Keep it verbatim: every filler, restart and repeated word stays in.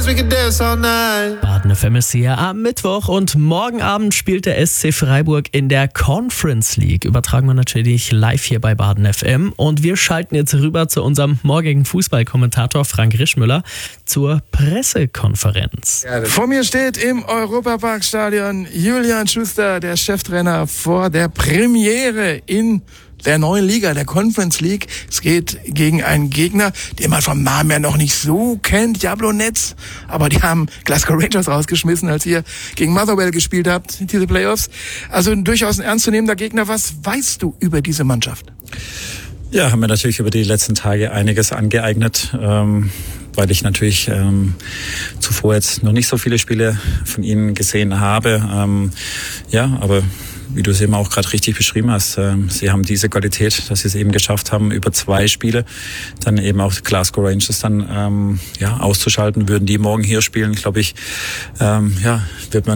Baden F M ist hier am Mittwoch und morgen Abend spielt der S C Freiburg in der Conference League. Übertragen wir natürlich live hier bei Baden F M und wir schalten jetzt rüber zu unserem morgigen Fußballkommentator Frank Rischmüller zur Pressekonferenz. Vor mir steht im Europaparkstadion Julian Schuster, der Cheftrainer, vor der Premiere in der neuen Liga, der Conference League. Es geht gegen einen Gegner, den man vom Namen her noch nicht so kennt, Jablonec. Aber die haben Glasgow Rangers rausgeschmissen, als ihr gegen Motherwell gespielt habt, diese Playoffs. Also durchaus ein ernstzunehmender Gegner. Was weißt du über diese Mannschaft? Ja, haben wir natürlich über die letzten Tage einiges angeeignet, ähm, weil ich natürlich ähm, zuvor jetzt noch nicht so viele Spiele von ihnen gesehen habe. Ähm, ja, aber wie du es eben auch gerade richtig beschrieben hast, äh, sie haben diese Qualität, dass sie es eben geschafft haben, über zwei Spiele dann eben auch Glasgow Rangers dann ähm, ja auszuschalten. Würden die morgen hier spielen, glaube ich, ähm, ja, wird man